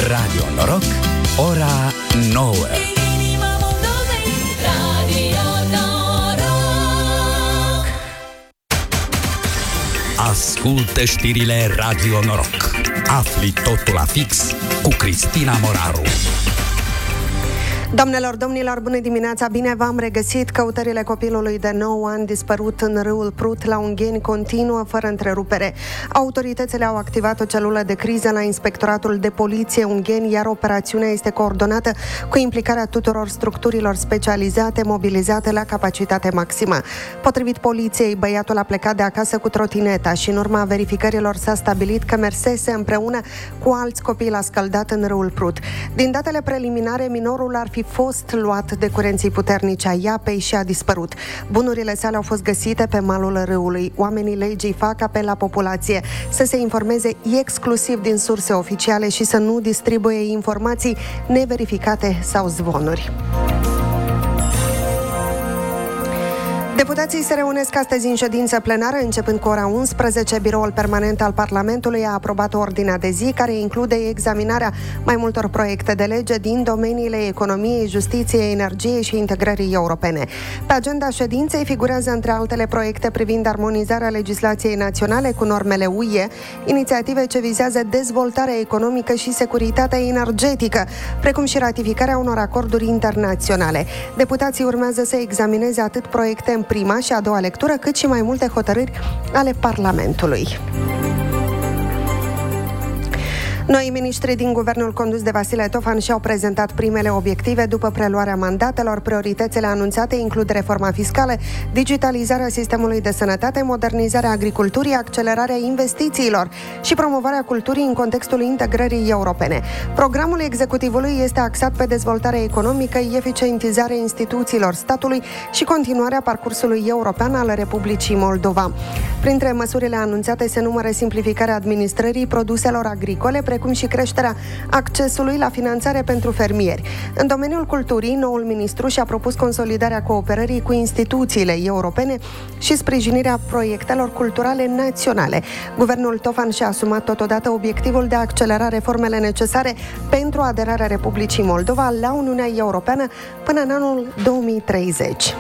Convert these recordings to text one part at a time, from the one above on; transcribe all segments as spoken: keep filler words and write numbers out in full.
Radio Noroc, ora nouă. Ascultă știrile Radio Noroc. Afli totul la fix cu Cristina Moraru. Doamnelor, domnilor, bună dimineața, bine v-am regăsit. Căutările copilului de nouă ani dispărut în râul Prut la Ungheni continuă fără întrerupere. Autoritățile au activat o celulă de criză la Inspectoratul de Poliție Ungheni, iar operațiunea este coordonată cu implicarea tuturor structurilor specializate mobilizate la capacitate maximă. Potrivit poliției, băiatul a plecat de acasă cu trotineta și în urma verificărilor s-a stabilit că mersese împreună cu alți copii la scăldat în râul Prut. Din datele preliminare, minorul ar fi fost luat de curenții puternici ai apei și a dispărut. Bunurile sale au fost găsite pe malul râului. Oamenii legii fac apel la populație să se informeze exclusiv din surse oficiale și să nu distribuie informații neverificate sau zvonuri. Deputații se reunesc astăzi în ședință plenară, începând cu ora unsprezece. Biroul permanent al Parlamentului a aprobat ordinea de zi, care include examinarea mai multor proiecte de lege din domeniile economiei, justiției, energiei și integrării europene. Pe agenda ședinței figurează, între altele, proiecte privind armonizarea legislației naționale cu normele U E, inițiative ce vizează dezvoltarea economică și securitatea energetică, precum și ratificarea unor acorduri internaționale. Deputații urmează să examineze atât proiecte în prima și a doua lectură, cât și mai multe hotărâri ale Parlamentului. Noi miniștri din guvernul condus de Vasile Tofan și-au prezentat primele obiective după preluarea mandatelor. Prioritățile anunțate includ reforma fiscală, digitalizarea sistemului de sănătate, modernizarea agriculturii, accelerarea investițiilor și promovarea culturii în contextul integrării europene. Programul executivului este axat pe dezvoltarea economică, eficientizarea instituțiilor statului și continuarea parcursului european al Republicii Moldova. Printre măsurile anunțate se numără simplificarea administrării produselor agricole, precum și creșterea accesului la finanțare pentru fermieri. În domeniul culturii, noul ministru și-a propus consolidarea cooperării cu instituțiile europene și sprijinirea proiectelor culturale naționale. Guvernul Tofan și-a asumat totodată obiectivul de a accelera reformele necesare pentru aderarea Republicii Moldova la Uniunea Europeană până în anul două mii treizeci.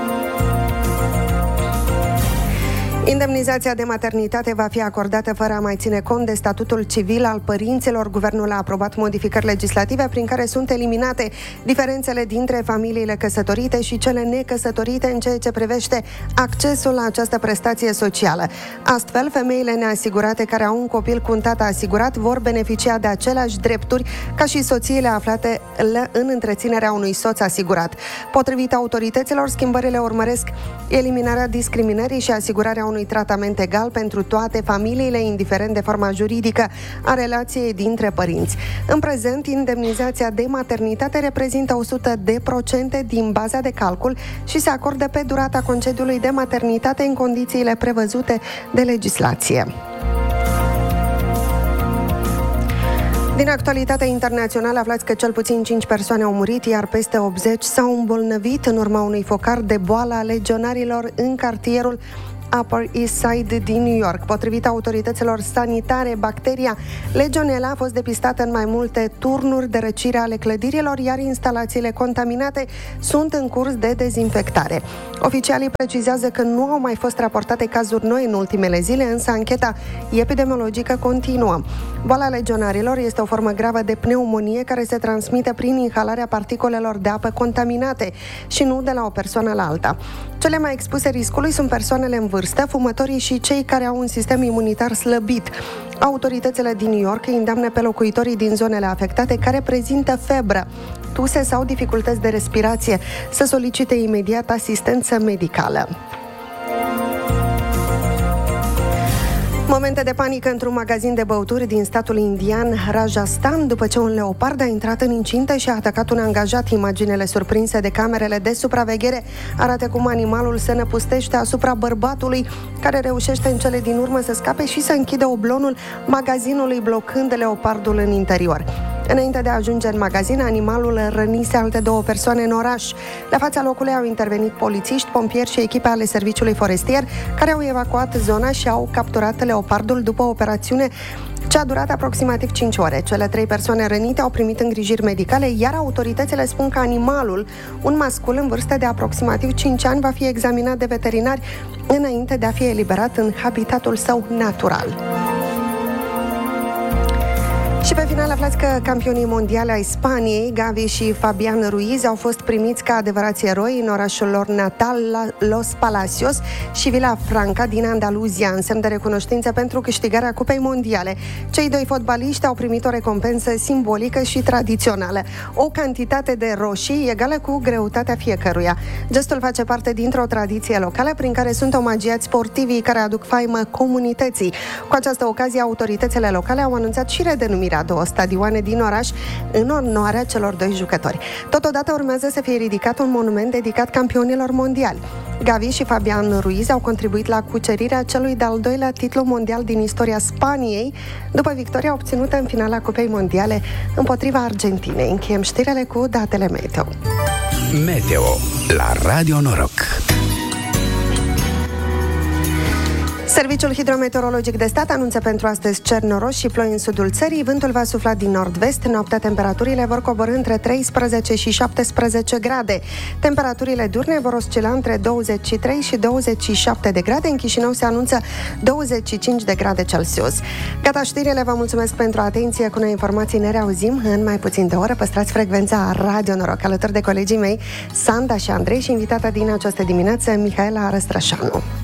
Indemnizația de maternitate va fi acordată fără a mai ține cont de statutul civil al părinților. Guvernul a aprobat modificări legislative prin care sunt eliminate diferențele dintre familiile căsătorite și cele necăsătorite în ceea ce privește accesul la această prestație socială. Astfel, femeile neasigurate care au un copil cu un tată asigurat vor beneficia de aceleași drepturi ca și soțiile aflate în întreținerea unui soț asigurat. Potrivit autorităților, schimbările urmăresc eliminarea discriminării și asigurarea unui tratament egal pentru toate familiile, indiferent de forma juridică a relației dintre părinți. În prezent, indemnizația de maternitate reprezintă o sută de procente din baza de calcul și se acordă pe durata concediului de maternitate în condițiile prevăzute de legislație. Din actualitatea internațională aflați că cel puțin cinci persoane au murit, iar peste optzeci s-au îmbolnăvit în urma unui focar de boală a legionarilor în cartierul Upper East Side din New York. Potrivit autorităților sanitare, bacteria Legionella a fost depistată în mai multe turnuri de răcire ale clădirilor, iar instalațiile contaminate sunt în curs de dezinfectare. Oficialii precizează că nu au mai fost raportate cazuri noi în ultimele zile, însă ancheta epidemiologică continuă. Boala legionarilor este o formă gravă de pneumonie care se transmite prin inhalarea particulelor de apă contaminate și nu de la o persoană la alta. Cele mai expuse riscului sunt persoanele în vârstă, fumătorii și cei care au un sistem imunitar slăbit. Autoritățile din New York îi îndeamnă pe locuitorii din zonele afectate care prezintă febră, tuse sau dificultăți de respirație să solicite imediat asistență medicală. Momente de panică într-un magazin de băuturi din statul indian Rajasthan, după ce un leopard a intrat în incintă și a atacat un angajat. Imaginele surprinse de camerele de supraveghere arată cum animalul se năpustește asupra bărbatului, care reușește în cele din urmă să scape și să închidă oblonul magazinului, blocând leopardul în interior. Înainte de a ajunge în magazin, animalul rănise alte două persoane în oraș. La fața locului au intervenit polițiști, pompieri și echipe ale serviciului forestier, care au evacuat zona și au capturat leopardul după o operațiune ce a durat aproximativ cinci ore. Cele trei persoane rănite au primit îngrijiri medicale, iar autoritățile spun că animalul, un mascul în vârstă de aproximativ cinci ani, va fi examinat de veterinari înainte de a fi eliberat în habitatul său natural. Și pe final aflați că campionii mondiale ai Spaniei, Gavi și Fabian Ruiz, au fost primiți ca adevărați eroi în orașul lor natal, Los Palacios și Vila Franca din Andaluzia, în semn de recunoștință pentru câștigarea Cupei Mondiale. Cei doi fotbaliști au primit o recompensă simbolică și tradițională, o cantitate de roșii egală cu greutatea fiecăruia. Gestul face parte dintr-o tradiție locală prin care sunt omagiați sportivii care aduc faimă comunității. Cu această ocazie, autoritățile locale au anunțat și redenumirea două stadioane din oraș în onoarea celor doi jucători. Totodată urmează să fie ridicat un monument dedicat campionilor mondiali. Gavi și Fabian Ruiz au contribuit la cucerirea celui de-al doilea titlu mondial din istoria Spaniei, după victoria obținută în finala Cupei Mondiale împotriva Argentinei. Încheiem știrile cu datele meteo. Meteo la Radio Noroc. Serviciul Hidrometeorologic de Stat anunță pentru astăzi cer noros și ploi în sudul țării. Vântul va sufla din nord-vest. Noaptea temperaturile vor coborî între treisprezece și șaptesprezece grade. Temperaturile diurne vor oscila între douăzeci și trei și douăzeci și șapte de grade. În Chișinău se anunță douăzeci și cinci de grade Celsius. Gata știrile, vă mulțumesc pentru atenție. Cu noi informații ne reauzim în mai puțin de oră. Păstrați frecvența Radio Noroc alături de colegii mei Sanda și Andrei și invitata din această dimineață Mihaela Răstrășanu.